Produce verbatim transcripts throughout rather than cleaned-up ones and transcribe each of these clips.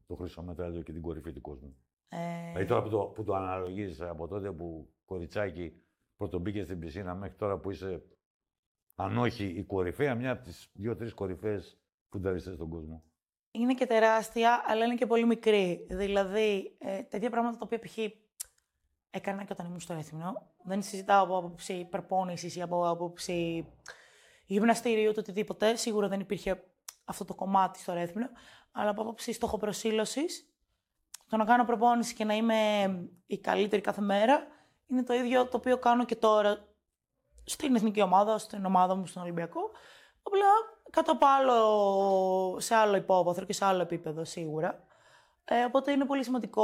το χρυσό μετάλλιο και την κορυφή του κόσμου. Ε... Δηλαδή τώρα που το, που το αναλογίζεις από τότε που κοριτσάκι πρωτομπήκε στην πισίνα μέχρι τώρα που είσαι, αν όχι η κορυφαία, μια από τις δύο-τρεις κορυφαίες φουνταριστές στον κόσμο. Είναι και τεράστια, αλλά είναι και πολύ μικρή. Δηλαδή, ε, τέτοια πράγματα τα οποία π.χ. έκανα και όταν ήμουν στο Έθιμνο, δεν συζητάω από άποψη υπερπόνησης ή από άποψη γυμναστήριου ή οτιδήποτε. Σίγουρα δεν υπήρχε αυτό το κομμάτι στο Έθιμνο, αλλά από άποψη στοχοπροσήλωσης, το να κάνω προπόνηση και να είμαι η καλύτερη κάθε μέρα, είναι το ίδιο το οποίο κάνω και τώρα στην εθνική ομάδα, στην ομάδα μου, στον Ολυμπιακό. Απλά κάτω από άλλο, σε άλλο υπόβαθρο και σε άλλο επίπεδο σίγουρα. Ε, οπότε είναι πολύ σημαντικό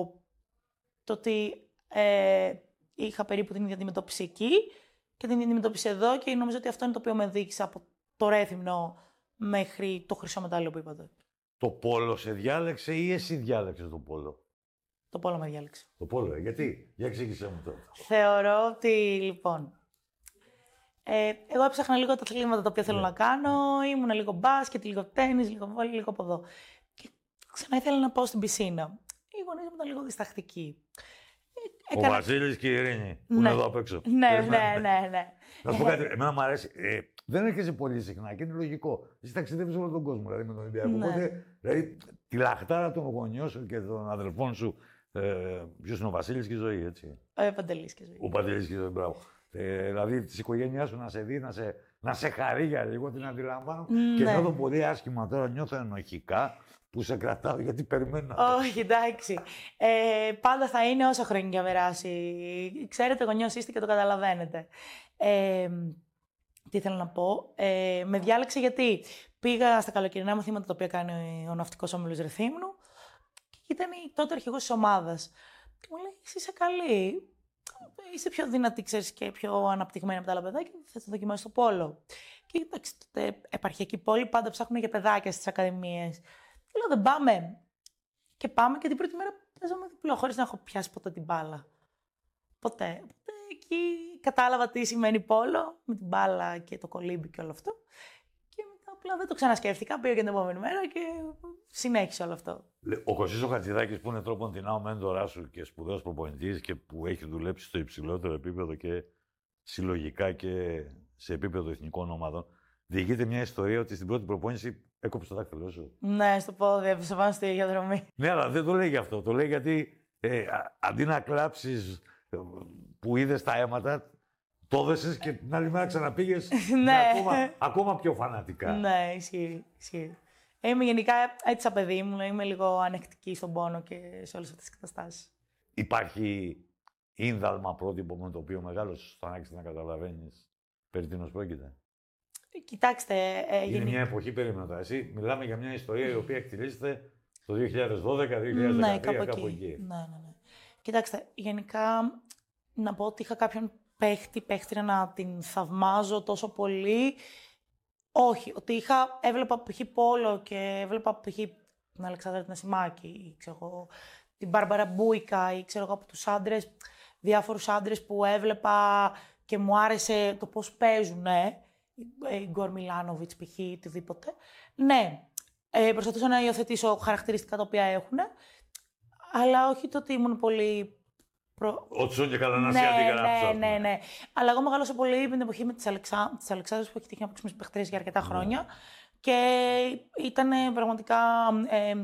το ότι ε, είχα περίπου την ίδια αντιμετώπιση εκεί και την ίδια αντιμετώπιση εδώ και νομίζω ότι αυτό είναι το οποίο με δείξε από το Ρέθυμνο μέχρι το χρυσό μετάλλιο που είπατε. Το πόλο σε διάλεξε ή εσύ διάλεξες το πόλο? Το πόλο με διάλεξε. Το πόλο, ε, γιατί? Για εξήγησέ μου τώρα. Θεωρώ ότι, λοιπόν, ε, εγώ έψαχνα λίγο τα αθλήματα τα οποία θέλω yeah. να κάνω. Ήμουν λίγο μπάσκετ, λίγο τένις, λίγο βόλεϊ, λίγο από εδώ. Και ξανά ήθελα να πάω στην πισίνα. Οι γονείς μου ήταν λίγο διστακτικοί. Ο Έκανα... Βασίλης και η Ειρήνη, που ναι. είναι εδώ απ' έξω. Ναι, ναι, ναι, ναι. Να σου πω κάτι, εμένα μου αρέσει. Ε, δεν έρχεσαι πολύ συχνά και είναι λογικό. Εσύ ταξιδεύεις όλο τον κόσμο, δηλαδή με τον Ολυμπιακό. Ναι. Οπότε, δηλαδή, τη λαχτάρα των γονιών σου και των αδελφών σου. Ε, ποιος είναι ο Βασίλης και η Ζωή, έτσι. Ο Παντελής και η Ζωή. Ο Παντελής και η Ζωή, μπράβο. Ε, δηλαδή, της οικογένειάς σου να σε δει, να σε, να σε χαρεί για λίγο, την αντιλαμβάνω. Ναι. Και νιώθω πολύ άσχημα τώρα, νιώθω ενοχικά που σε κρατάω γιατί περιμένω. Όχι, εντάξει. Ε, πάντα θα είναι όσα χρόνια και περάσει. Ξέρετε, γονιός είστε και το καταλαβαίνετε. Ε, τι θέλω να πω. Ε, με διάλεξε γιατί πήγα στα καλοκαιρινά μαθήματα τα οποία κάνει ο Ναυτικός Όμιλος Ρεθύμνου και ήταν τότε αρχηγός της ομάδας. Και μου λέει, εσύ είσαι καλή. Είσαι πιο δυνατή, ξέρεις, και πιο αναπτυγμένη από τα άλλα παιδάκια. Θα το δοκιμάσεις στο πόλο. Και εντάξει, τότε επαρχιακή πόλη πάντα ψάχνουν για παιδάκια στις ακαδημίες. Και λέω, δεν πάμε. Και πάμε και την πρώτη μέρα παίζαμε διπλό, χωρίς να έχω πιάσει ποτέ την μπάλα. Ποτέ. Οπότε εκεί κατάλαβα τι σημαίνει πόλο, με την μπάλα και το κολύμπι και όλο αυτό. Και μετά απλά δεν το ξανασκέφτηκα. Πήγα και την επόμενη μέρα και συνέχισε όλο αυτό. Ο Κωστής ο Χατζηδάκης, που είναι τρόπον την ο μέντορά σου και σπουδαίος προπονητής και που έχει δουλέψει στο υψηλότερο επίπεδο και συλλογικά και σε επίπεδο εθνικών ομάδων, διηγείται μια ιστορία ότι στην πρώτη προπόνηση έκοψε το δάκτυλό σου. Ναι, στο πόδι, έπεσε πάνω στη διαδρομή. Ναι, αλλά δεν το λέει γι' αυτό. Το λέει γιατί ε, αντί να κλάψεις που είδες τα αίματα, το έδεσες και την άλλη μέρα ξαναπήγες ναι. ακόμα, ακόμα πιο φανατικά. Ναι, ισχύει, ισχύει. Είμαι γενικά έτσι σαν παιδί μου, είμαι λίγο ανεκτική στον πόνο και σε όλες αυτές τις καταστάσεις. Υπάρχει ίνδαλμα πρότυπο με το οποίο μεγάλος θα άρχισε να καταλαβαίνεις περί τίνος πρόκειται? Κοιτάξτε. Ε, Είναι γενικά μια εποχή περίμενα. Εσύ μιλάμε για μια ιστορία η οποία εκτελήσεται το δύο χιλιάδες δώδεκα δύο χιλιάδες δεκατρία, ναι, κάπου, κάπου εκεί. εκεί. Ναι, ναι, ναι. Κοιτάξτε, γενικά να πω ότι είχα κάποιον παίχτη, παίχτρια να την θαυμάζω τόσο πολύ. Όχι, ότι είχα, έβλεπα π.χ. πόλο και έβλεπα π.χ. την Αλεξάνδρα την Ασημάκη, ξέρω εγώ, την Μπάρμπαρα Μπούικα ή ξέρω εγώ από τους άντρες, διάφορους άντρες που έβλεπα και μου άρεσε το πώς παίζουνε. Η Γκορ Μιλάνοβιτς π.χ. οτιδήποτε. Ναι, ε, προσπαθούσα να υιοθετήσω χαρακτηριστικά τα οποία έχουν, αλλά όχι το ότι ήμουν πολύ. Προ... Ότι σου και καλά να ναι, σε αντιγράψω. Ναι, ναι, ναι. Αλλά εγώ μεγάλωσα πολύ με την εποχή με τις Αλεξα... Αλεξάνδρες που έχει τύχει να παίξουμε στις παιχτρίες για αρκετά χρόνια. Ναι. Και ήταν πραγματικά ε,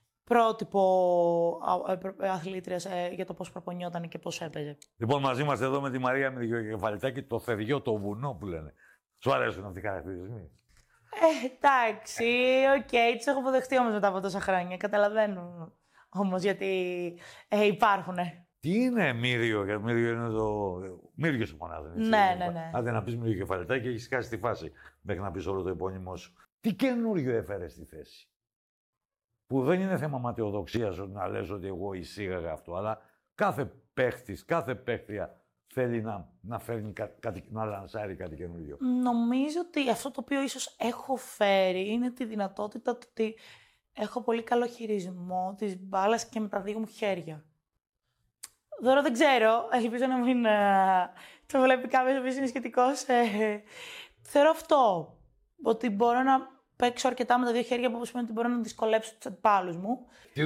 πρότυπο αθλήτριας ε, για το πώς προπονιόταν και πώς έπαιζε. Λοιπόν, μαζί μας εδώ με τη Μαρία Μυρικεφαλιτάκη, το θεριό, το βουνό που λένε. Σου αρέσουν αυτοί οι χαρακτηρισμοί? Ε, εντάξει, οκ, okay, τους έχω αποδεχτεί όμως μετά από τόσα χρόνια. Καταλαβαίνω όμως γιατί ε, υπάρχουνε. Τι είναι Μύριο? Γιατί Μύριο είναι το. Μύριο σου μονάδα. Ναι, ναι, ναι. Άντε να πεις Μυρικεφαλιτάκη και έχεις χάσει τη φάση μέχρι να πεις όλο το επώνυμό σου. Τι καινούριο έφερε στη θέση? Που δεν είναι θέμα ματαιοδοξίας να λες ότι εγώ εισήγαγα αυτό, αλλά κάθε παίχτης, κάθε παίχτρια θέλει να, να φέρνει κά, κάτι, να λανσάρει κάτι καινούριο. Νομίζω ότι αυτό το οποίο ίσως έχω φέρει είναι τη δυνατότητα του ότι έχω πολύ καλό χειρισμό της μπάλας και με τα δύο μου χέρια. Τώρα δεν ξέρω, ελπίζω να μην uh, το βλέπει κάποιος ο οποίος είναι σχετικός. Ε, θεωρώ αυτό, ότι μπορώ να παίξω αρκετά με τα δύο χέρια, που σημαίνει ότι μπορώ να δυσκολέψω τους αντιπάλους μου.